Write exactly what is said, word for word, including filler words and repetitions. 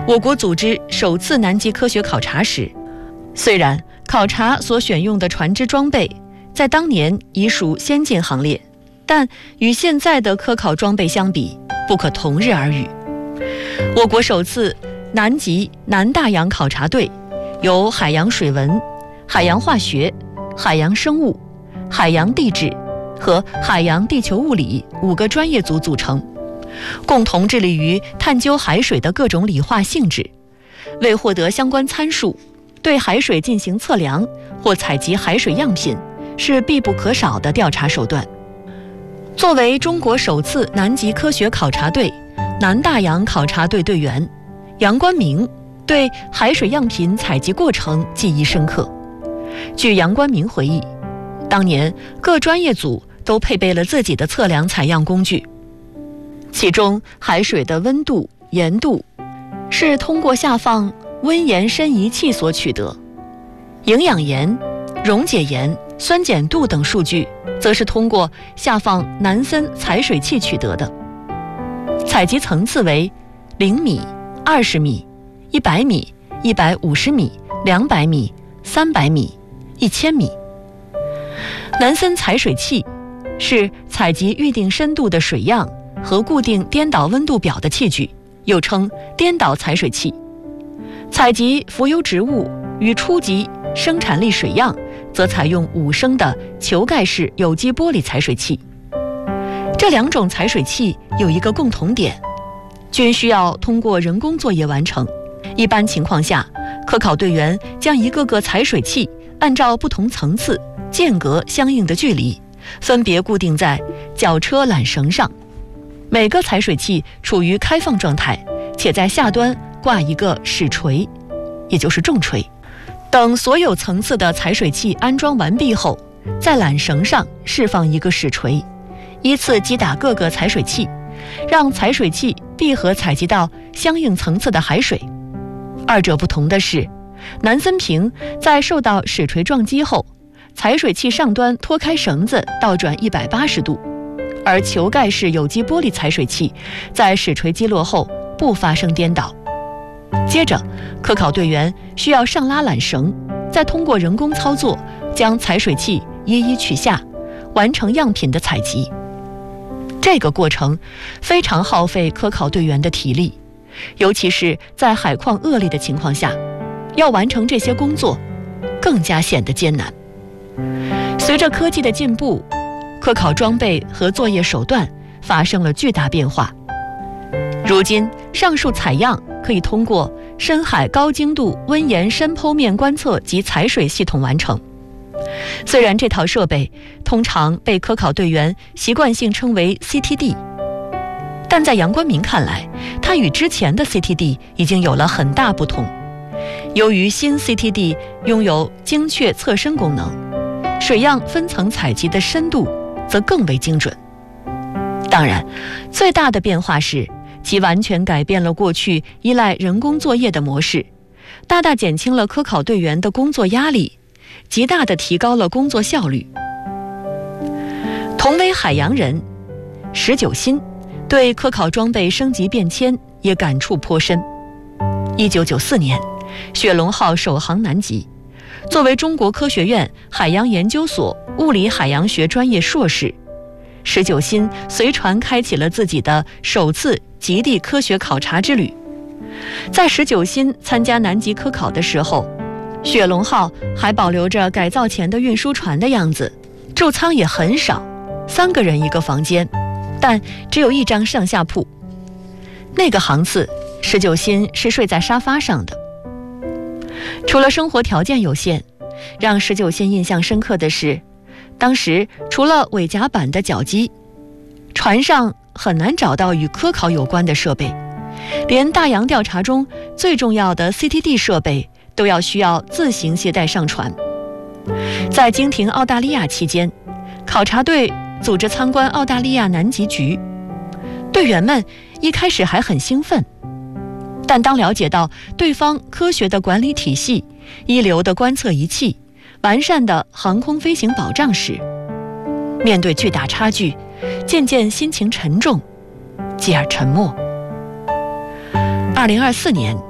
我国组织首次南极科学考察时，虽然考察所选用的船只装备在当年已属先进行列，但与现在的科考装备相比，不可同日而语。我国首次南极南大洋考察队由海洋水文、海洋化学、海洋生物、海洋地质和海洋地球物理五个专业组组成，共同致力于探究海水的各种理化性质，为获得相关参数，对海水进行测量或采集海水样品是必不可少的调查手段。作为中国首次南极科学考察队南大洋考察队队员，杨光明对海水样品采集过程记忆深刻。据杨光明回忆，当年各专业组都配备了自己的测量采样工具，其中海水的温度、盐度是通过下放温盐深仪器所取得，营养盐、溶解盐、酸碱度等数据则是通过下放南森采水器取得的。采集层次为零米、二十米、一百米、一百五十米、两百米、三百米、一千米。南森采水器是采集预定深度的水样和固定颠倒温度表的器具，又称颠倒采水器。采集浮游植物与初级生产力水样，则采用五升的球盖式有机玻璃采水器。这两种采水器有一个共同点，均需要通过人工作业完成。一般情况下，科考队员将一个个采水器按照不同层次、间隔相应的距离，分别固定在绞车缆绳上。每个采水器处于开放状态，且在下端挂一个矢锤，也就是重锤。等所有层次的采水器安装完毕后，在缆绳上释放一个矢锤，依次击打各个采水器，让采水器闭合采集到相应层次的海水。二者不同的是，南森瓶在受到矢锤撞击后，采水器上端脱开绳子倒转一百八十度，而球盖式有机玻璃采水器在矢锤击落后不发生颠倒。接着，科考队员需要上拉缆绳，再通过人工操作将采水器一一取下，完成样品的采集。这个过程非常耗费科考队员的体力，尤其是在海况恶劣的情况下，要完成这些工作更加显得艰难。随着科技的进步，科考装备和作业手段发生了巨大变化。如今，上述采样可以通过深海高精度温盐深剖面观测及采水系统完成。虽然这套设备通常被科考队员习惯性称为 C T D， 但在杨光明看来，它与之前的 C T D 已经有了很大不同。由于新 C T D 拥有精确测深功能，水样分层采集的深度则更为精准。当然，最大的变化是其完全改变了过去依赖人工作业的模式，大大减轻了科考队员的工作压力，极大地提高了工作效率。同为海洋人，石九新对科考装备升级变迁也感触颇深。一九九四年，雪龙号首航南极，作为中国科学院海洋研究所物理海洋学专业硕士，石九新随船开启了自己的首次极地科学考察之旅。在石九新参加南极科考的时候，雪龙号还保留着改造前的运输船的样子，住舱也很少，三个人一个房间，但只有一张上下铺。那个航次，石九新是睡在沙发上的。除了生活条件有限，让石九新印象深刻的是，当时除了尾甲板的绞机，船上很难找到与科考有关的设备，连大洋调查中最重要的 C T D 设备都要需要自行携带上船。在经停澳大利亚期间，考察队组织参观澳大利亚南极局，队员们一开始还很兴奋，但当了解到对方科学的管理体系、一流的观测仪器、完善的航空飞行保障时，面对巨大差距，渐渐心情沉重，继而沉默。二零二四年，